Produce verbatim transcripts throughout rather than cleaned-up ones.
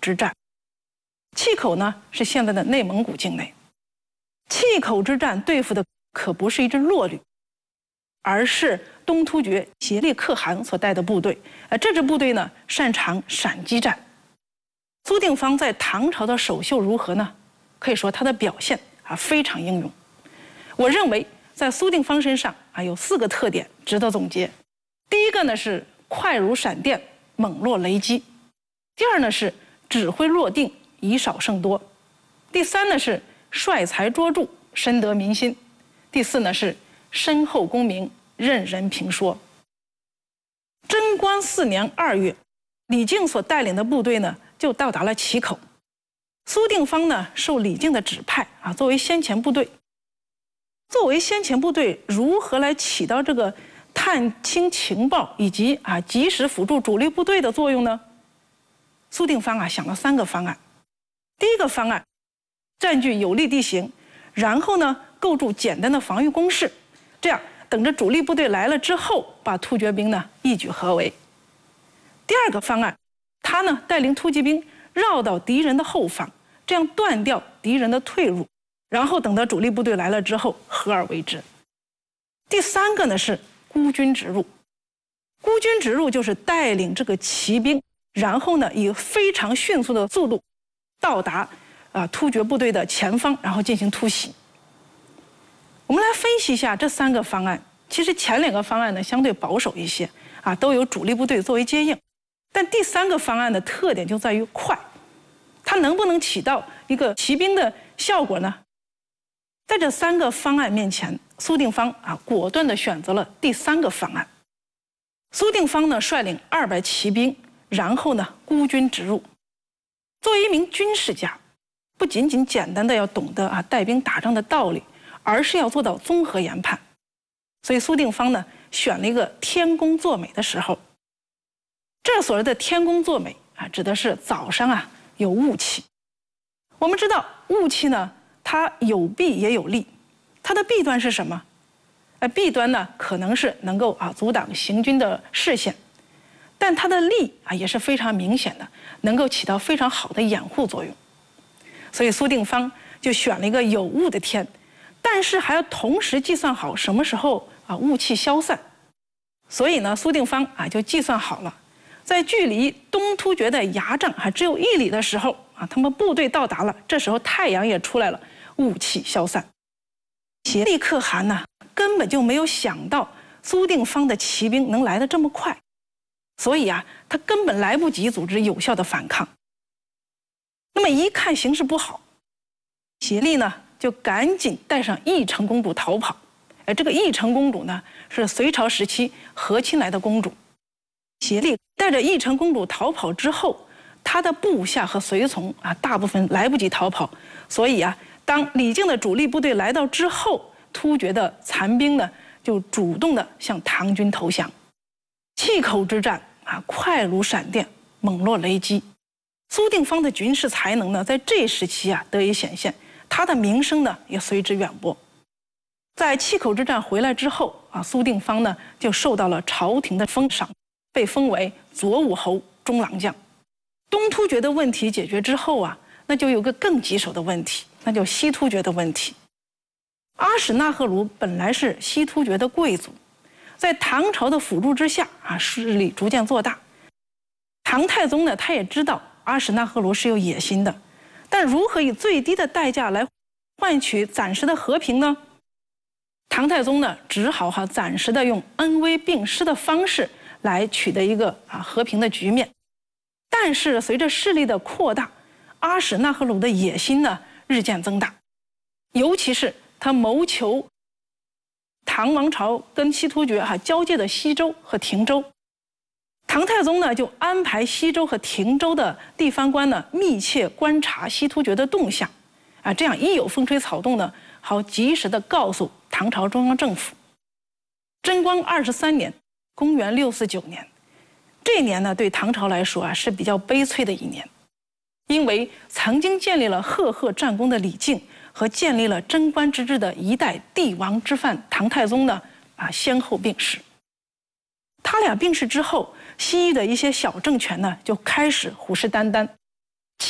之战。碛口呢是现在的内蒙古境内。碛口之战对付的可不是一支弱旅，而是东突厥协力可汗所带的部队。呃，这支部队呢擅长闪击战。苏定方在唐朝的首秀如何呢？可以说他的表现啊非常英勇。我认为在苏定方身上啊有四个特点值得总结。第一个呢是快如闪电，猛若雷击；第二呢是指挥若定，以少胜多；第三呢是率才卓著，深得民心；第四呢是深厚功名，任人评说。贞观四年二月，李靖所带领的部队呢就到达了碛口。苏定方呢受李靖的指派啊，作为先遣部队，作为先遣部队如何来起到这个探清情报以及啊及时辅助主力部队的作用呢？苏定方啊想了三个方案。第一个方案，占据有利地形，然后呢构筑简单的防御工事，这样等着主力部队来了之后，把突厥兵呢一举合围。第二个方案，他呢带领突击兵绕到敌人的后方，这样断掉敌人的退路，然后等到主力部队来了之后合而为之。第三个呢是孤军直入。孤军直入就是带领这个骑兵，然后呢以非常迅速的速度到达啊突厥部队的前方，然后进行突袭。我们来分析一下这三个方案。其实前两个方案呢相对保守一些啊，都有主力部队作为接应。但第三个方案的特点就在于快，它能不能起到一个骑兵的效果呢？在这三个方案面前，苏定方啊果断地选择了第三个方案。苏定方呢率领二百骑兵，然后呢孤军直入。作为一名军事家，不仅仅简单的要懂得啊带兵打仗的道理，而是要做到综合研判。所以苏定方呢选了一个天公作美的时候。这所谓的天公作美啊，指的是早上啊有雾气。我们知道雾气呢，它有弊也有利。它的弊端是什么？呃，弊端呢可能是能够啊阻挡行军的视线，但它的利啊也是非常明显的，能够起到非常好的掩护作用。所以苏定方就选了一个有雾的天，但是还要同时计算好什么时候啊雾气消散。所以呢，苏定方啊就计算好了。在距离东突厥的牙帐还只有一里的时候啊，他们部队到达了，这时候太阳也出来了，雾气消散。协力可汗呢根本就没有想到苏定方的骑兵能来得这么快，所以啊，他根本来不及组织有效的反抗。那么一看形势不好，协力呢就赶紧带上义成公主逃跑。哎，这个义成公主呢是隋朝时期和亲来的公主。协力带着义成公主逃跑之后，他的部下和随从啊，大部分来不及逃跑，所以啊，当李靖的主力部队来到之后，突厥的残兵呢就主动的向唐军投降。碛口之战啊，快如闪电，猛若雷击。苏定方的军事才能呢，在这时期啊得以显现，他的名声呢也随之远播。在碛口之战回来之后啊，苏定方呢就受到了朝廷的封赏。被封为左武侯、中郎将。东突厥的问题解决之后啊，那就有个更棘手的问题，那就西突厥的问题。阿史那赫鲁本来是西突厥的贵族，在唐朝的辅助之下啊，势力逐渐做大。唐太宗呢，他也知道阿史那赫鲁是有野心的，但如何以最低的代价来换取暂时的和平呢？唐太宗呢，只好哈暂时的用恩威并施的方式来取得一个啊和平的局面。但是随着势力的扩大，阿史那赫鲁的野心呢日渐增大，尤其是他谋求唐王朝跟西突厥哈交界的西周和廷州。唐太宗呢就安排西周和廷州的地方官呢密切观察西突厥的动向，啊，这样一有风吹草动呢，好及时的告诉唐朝中央政府。贞观二十三年，公元六四九年，这一年呢对唐朝来说啊是比较悲催的一年，因为曾经建立了赫赫战功的李靖和建立了贞观之治的一代帝王之范唐太宗呢啊先后病逝。他俩病逝之后，西域的一些小政权呢就开始虎视眈眈，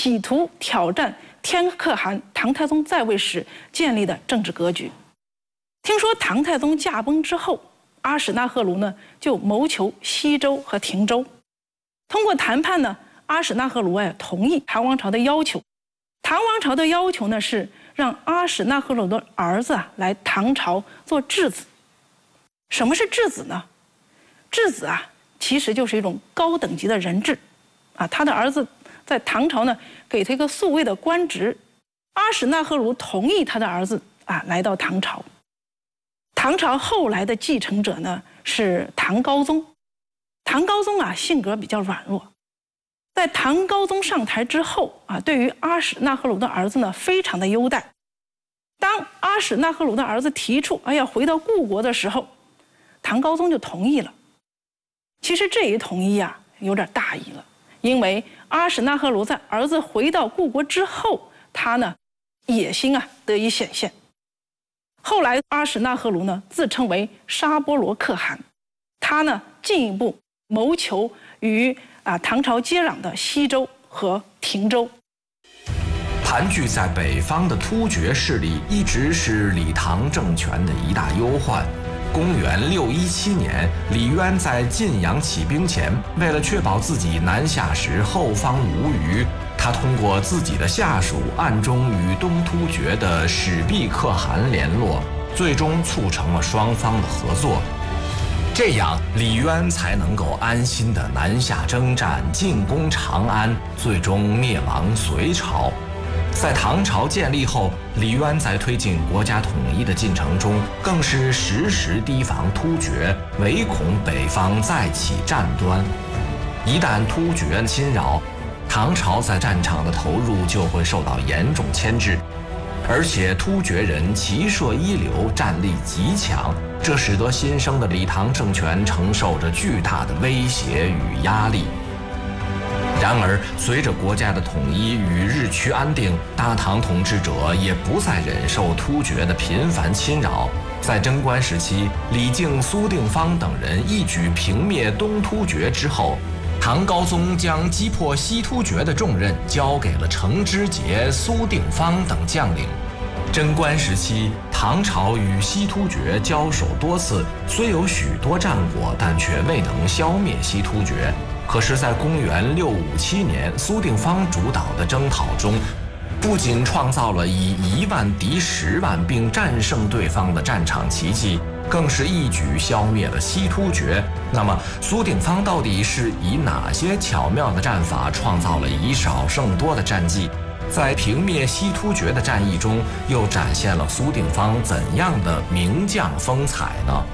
企图挑战天可汗唐太宗在位时建立的政治格局。听说唐太宗驾崩之后，阿史那贺卢呢就谋求西周和廷州。通过谈判呢，阿史那贺卢哎同意唐王朝的要求。唐王朝的要求呢是让阿史那贺卢的儿子啊来唐朝做质子。什么是质子呢？质子啊其实就是一种高等级的人质啊，他的儿子在唐朝呢给他一个宿卫的官职。阿史那贺卢同意他的儿子啊来到唐朝。唐朝后来的继承者呢是唐高宗。唐高宗啊性格比较软弱，在唐高宗上台之后啊，对于阿史那贺卢的儿子呢非常的优待。当阿史那贺卢的儿子提出哎要回到故国的时候，唐高宗就同意了。其实这一同意啊有点大意了，因为阿史那贺卢在儿子回到故国之后，他呢野心啊得以显现。后来阿史那贺卢呢自称为沙波罗可汗，他呢进一步谋求与啊唐朝接壤的西周和廷州。 盘踞在北方的突厥势力一直是李唐政权的一大忧患。公元六一七年，李渊在晋阳起兵前，为了确保自己南下时后方无虞，他通过自己的下属暗中与东突厥的始毕可汗联络，最终促成了双方的合作。这样，李渊才能够安心地南下征战，进攻长安，最终灭亡隋朝。在唐朝建立后，李渊在推进国家统一的进程中，更是时时提防突厥，唯恐北方再起战端。一旦突厥侵扰，唐朝在战场的投入就会受到严重牵制。而且突厥人骑射一流，战力极强，这使得新生的李唐政权承受着巨大的威胁与压力。然而，随着国家的统一与日趋安定，大唐统治者也不再忍受突厥的频繁侵扰。在贞观时期，李靖、苏定方等人一举平灭东突厥之后，唐高宗将击破西突厥的重任交给了程知节、苏定方等将领。贞观时期，唐朝与西突厥交手多次，虽有许多战果，但却未能消灭西突厥。可是，在公元六五七年，苏定方主导的征讨中，不仅创造了以一万敌十万并战胜对方的战场奇迹，更是一举消灭了西突厥。那么，苏定方到底是以哪些巧妙的战法创造了以少胜多的战绩？在平灭西突厥的战役中，又展现了苏定方怎样的名将风采呢？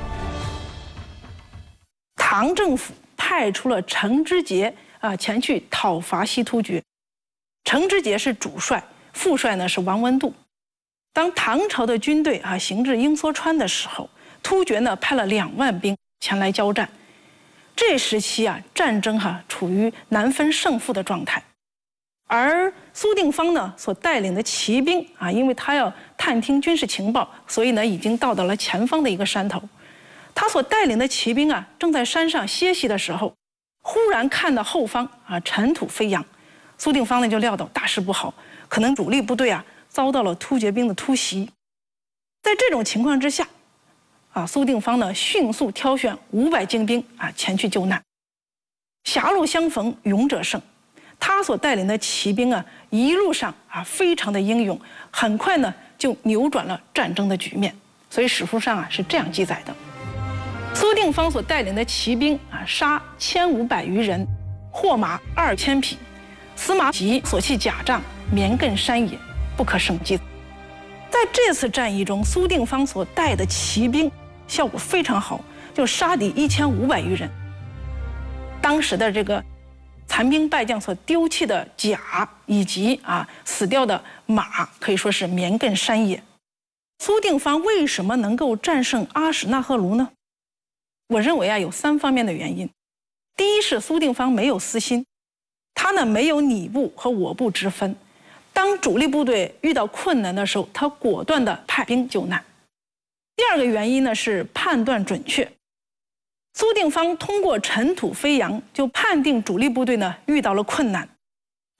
唐政府派出了程知节啊前去讨伐西突厥。程知节是主帅，副帅呢是王文度。当唐朝的军队啊行至鹰梭川的时候，突厥呢派了两万兵前来交战。这时期啊，战争哈、啊、处于难分胜负的状态。而苏定方呢所带领的骑兵啊，因为他要探听军事情报，所以呢已经到达了前方的一个山头。他所带领的骑兵啊，正在山上歇息的时候，忽然看到后方啊尘土飞扬。苏定方呢就料到大事不好，可能主力部队啊遭到了突厥兵的突袭。在这种情况之下，啊苏定方呢迅速挑选五百精兵啊前去救难。狭路相逢勇者胜，他所带领的骑兵啊一路上啊非常的英勇，很快呢就扭转了战争的局面。所以史书上啊是这样记载的：苏定方所带领的骑兵啊杀千五百余人，获马二千匹。司马吉所弃甲仗，绵亘山野，不可胜计。在这次战役中，苏定方所带的骑兵效果非常好，就杀敌一千五百余人。当时的这个残兵败将所丢弃的甲以及啊死掉的马，可以说是绵亘山野。苏定方为什么能够战胜阿史那贺卢呢？我认为啊有三方面的原因。第一是苏定方没有私心。他呢没有你部和我部之分，当主力部队遇到困难的时候，他果断地派兵救难。第二个原因呢是判断准确，苏定方通过尘土飞扬就判定主力部队呢遇到了困难。第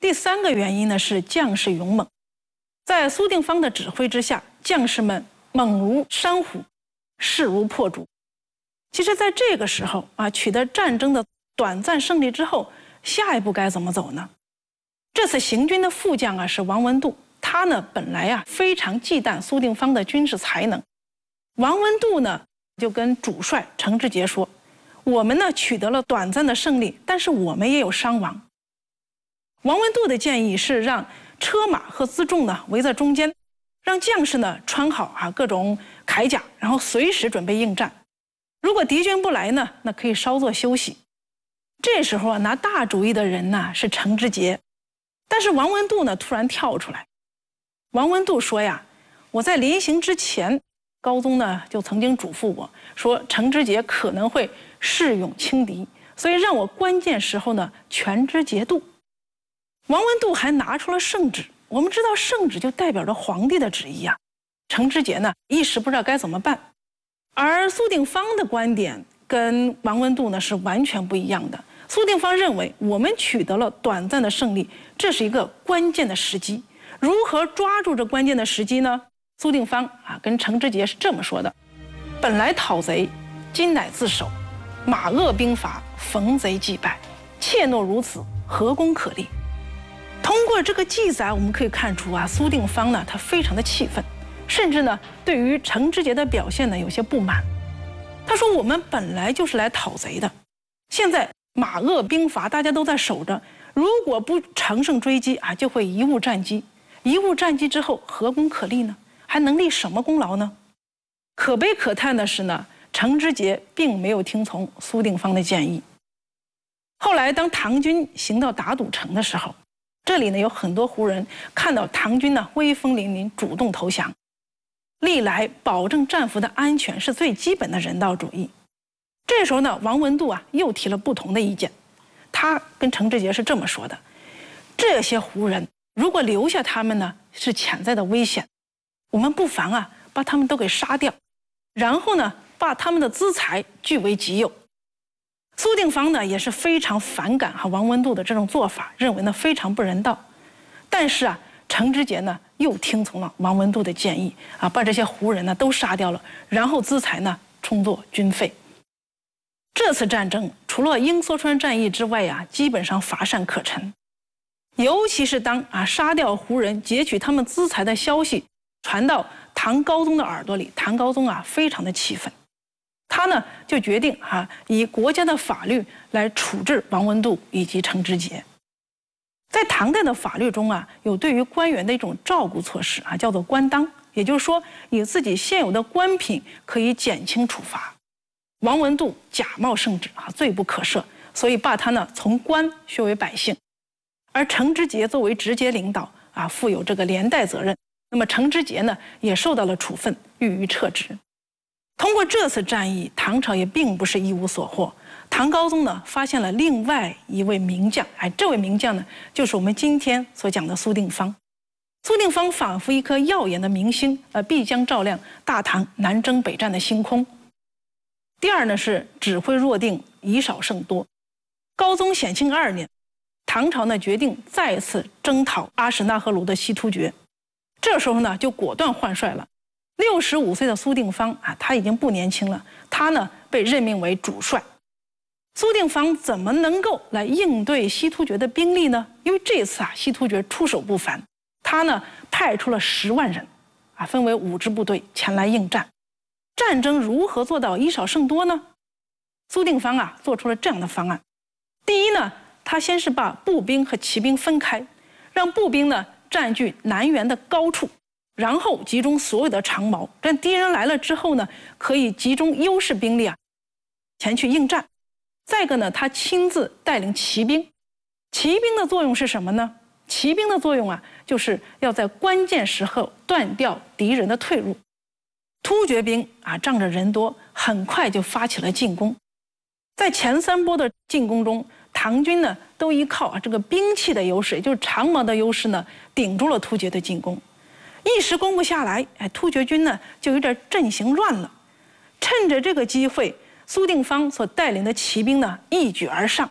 第三个原因呢是将士勇猛，在苏定方的指挥之下，将士们猛如山虎，势如破竹。其实，在这个时候啊，取得战争的短暂胜利之后，下一步该怎么走呢？这次行军的副将啊是王文度，他呢本来啊非常忌惮苏定方的军事才能。王文度呢就跟主帅程知节说：“我们呢取得了短暂的胜利，但是我们也有伤亡。”王文度的建议是让车马和辎重呢围在中间，让将士呢穿好啊各种铠甲，然后随时准备应战。如果敌军不来呢，那可以稍作休息。这时候啊，拿大主意的人呢是程知节，但是王文度呢突然跳出来。王文度说呀：“我在临行之前，高宗呢就曾经嘱咐我说，程知节可能会恃勇轻敌，所以让我关键时候呢全知节度。”王文度还拿出了圣旨，我们知道圣旨就代表着皇帝的旨意啊。程知节呢一时不知道该怎么办，而苏定方的观点跟王文度呢是完全不一样的。苏定方认为，我们取得了短暂的胜利，这是一个关键的时机。如何抓住这关键的时机呢？苏定方啊跟程知节是这么说的：“本来讨贼，今乃自守；马恶兵伐，逢贼即败。怯懦如此，何功可立？”通过这个记载，我们可以看出啊，苏定方呢他非常的气愤，甚至呢对于程知节的表现呢有些不满。他说：“我们本来就是来讨贼的，现在马恶兵伐，大家都在守着，如果不乘胜追击啊，就会贻误战机。贻误战机之后，何功可立呢？还能立什么功劳呢？”可悲可叹的是呢，程知节并没有听从苏定方的建议。后来，当唐军行到打赌城的时候，这里呢有很多胡人看到唐军呢威风凛凛，主动投降。历来保证战俘的安全是最基本的人道主义。这时候呢，王文度啊又提了不同的意见。他跟程知节是这么说的：“这些胡人如果留下他们呢，是潜在的危险。我们不妨啊把他们都给杀掉，然后呢把他们的资财据为己有。”苏定方呢也是非常反感哈王文度的这种做法，认为呢非常不人道。但是啊，程知节呢又听从了王文度的建议啊，把这些胡人呢都杀掉了，然后资财呢充作军费。这次战争除了鹰梭川战役之外呀、啊，基本上乏善可陈。尤其是当啊杀掉胡人、劫取他们资财的消息传到唐高宗的耳朵里，唐高宗啊非常的气愤。他呢就决定啊以国家的法律来处置王文度以及程知节。在唐代的法律中啊，有对于官员的一种照顾措施啊，叫做官当，也就是说以自己现有的官品可以减轻处罚。王文度假冒圣旨啊，罪不可赦，所以把他呢从官削为百姓。而程知节作为直接领导啊，负有这个连带责任。那么程知节呢也受到了处分，予以撤职。通过这次战役，唐朝也并不是一无所获。唐高宗呢发现了另外一位名将，哎，这位名将呢就是我们今天所讲的苏定方。苏定方仿佛一颗耀眼的明星，呃，必将照亮大唐南征北战的星空。第二呢是指挥若定，以少胜多。高宗显庆二年，唐朝呢决定再次征讨阿史那河卢的西突厥。这时候呢就果断换帅了。六十五岁的苏定方啊，他已经不年轻了，他呢被任命为主帅。苏定方怎么能够来应对西突厥的兵力呢？因为这次啊，西突厥出手不凡，他呢派出了十万人，啊，分为五支部队前来应战。战争如何做到以少胜多呢？苏定方啊做出了这样的方案。第一呢，他先是把步兵和骑兵分开，让步兵呢占据南原的高处。然后集中所有的长矛，这敌人来了之后呢，可以集中优势兵力啊，前去应战。再一个呢，他亲自带领骑兵。骑兵的作用是什么呢？骑兵的作用啊，就是要在关键时候断掉敌人的退路。突厥兵啊，仗着人多，很快就发起了进攻。在前三波的进攻中，唐军呢都依靠啊这个兵器的优势，也就是长矛的优势呢，顶住了突厥的进攻。一时攻不下来，哎，突厥军呢就有点阵型乱了。趁着这个机会，苏定方所带领的骑兵呢一举而上，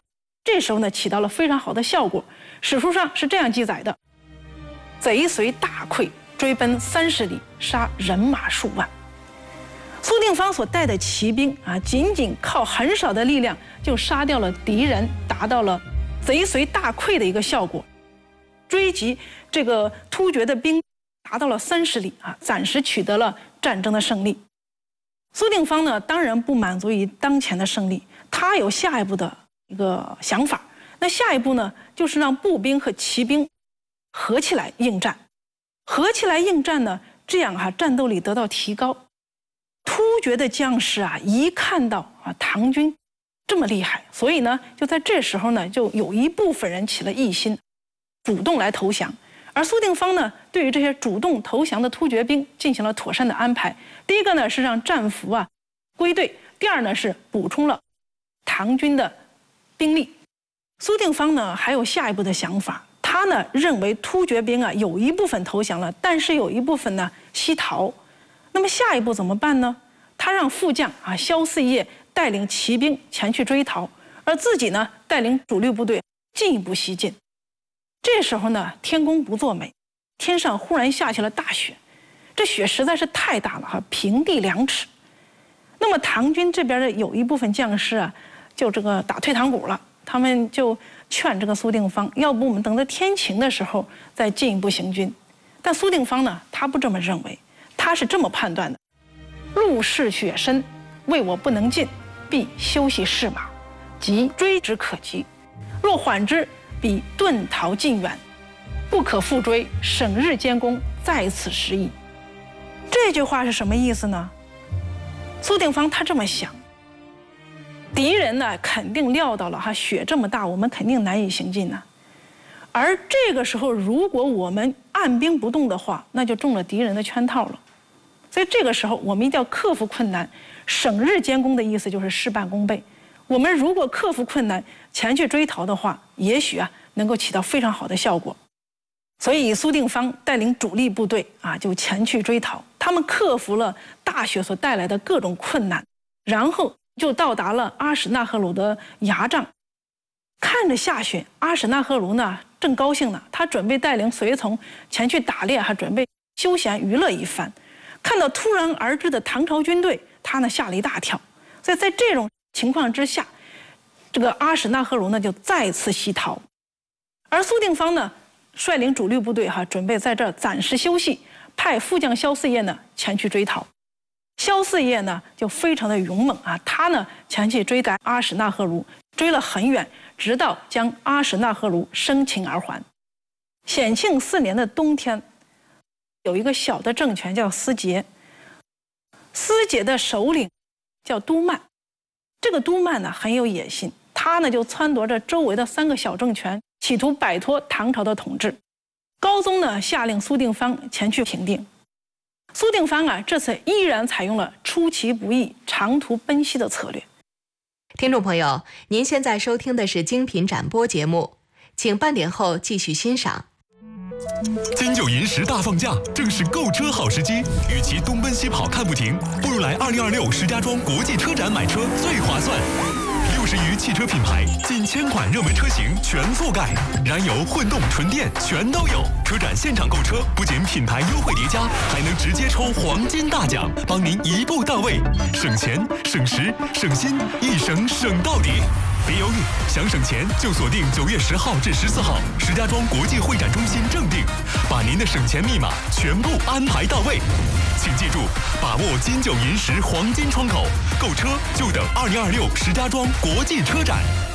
这时候呢起到了非常好的效果。史书上是这样记载的：贼随大溃，追奔三十里，杀人马数万。苏定方所带的骑兵啊，仅仅靠很少的力量就杀掉了敌人，达到了贼随大溃的一个效果。追击这个突厥的兵达到了三十里啊，暂时取得了战争的胜利。苏定方呢，当然不满足于当前的胜利，他有下一步的一个想法。那下一步呢，就是让步兵和骑兵合起来应战，合起来应战呢，这样哈、啊、战斗力得到提高。突厥的将士啊，一看到啊唐军这么厉害，所以呢，就在这时候呢，就有一部分人起了异心，主动来投降。而苏定方呢，对于这些主动投降的突厥兵进行了妥善的安排。第一个呢是让战俘啊归队，第二呢是补充了唐军的兵力。苏定方呢还有下一步的想法，他呢认为突厥兵啊有一部分投降了，但是有一部分呢西逃。那么下一步怎么办呢？他让副将啊萧四业带领骑兵前去追逃，而自己呢带领主力部队进一步西进。这时候呢，天公不作美，天上忽然下起了大雪，这雪实在是太大了哈，平地两尺。那么唐军这边的有一部分将士啊，就这个打退堂鼓了，他们就劝这个苏定方，要不我们等到天晴的时候再进一步行军。但苏定方呢，他不这么认为，他是这么判断的：路势雪深，为我不能进，必休息试马，即追之可及；若缓之，必遁逃近远，不可复追，省日监工，在此时矣。这句话是什么意思呢？苏定方他这么想，敌人呢肯定料到了哈，雪这么大，我们肯定难以行进呢。而这个时候，如果我们按兵不动的话，那就中了敌人的圈套了。所以这个时候，我们一定要克服困难，省日监工的意思就是事半功倍。我们如果克服困难，前去追逃的话，也许啊能够起到非常好的效果。所以苏定方带领主力部队啊，就前去追逃。他们克服了大雪所带来的各种困难，然后就到达了阿史那赫鲁的牙帐。看着下雪，阿史那赫鲁呢正高兴呢，他准备带领随从前去打猎，还准备休闲娱乐一番。看到突然而至的唐朝军队，他呢吓了一大跳。所以在这种情况之下，这个阿史那赫鲁呢就再次西逃，而苏定方呢率领主力部队哈，准备在这儿暂时休息，派副将萧四业呢前去追逃。萧四业呢就非常的勇猛啊，他呢前去追赶阿史那赫鲁，追了很远，直到将阿史那赫鲁生擒而还。显庆四年的冬天，有一个小的政权叫思节，思节的首领叫都曼。这个都曼呢很有野心，他呢就撺掇着周围的三个小政权，企图摆脱唐朝的统治。高宗呢下令苏定方前去平定。苏定方啊这次依然采用了出其不意、长途奔袭的策略。 听众朋友，您现在收听的是精品展播节目，请半点后继续欣赏。 金九银十大放价，正是购车好时机。与其东奔西跑看不停，不如来二零二六石家庄国际车展买车最划算。六十余汽车品牌，近千款热门车型全覆盖，燃油、混动、纯电全都有。车展现场购车，不仅品牌优惠叠加，还能直接抽黄金大奖，帮您一步到位，省钱、省时、省心，一省省到底。别犹豫，想省钱就锁定九月十号至十四号石家庄国际会展中心正定，把您的省钱密码全部安排到位。请记住，把握金九银十黄金窗口，购车就等二零二六石家庄国际车展。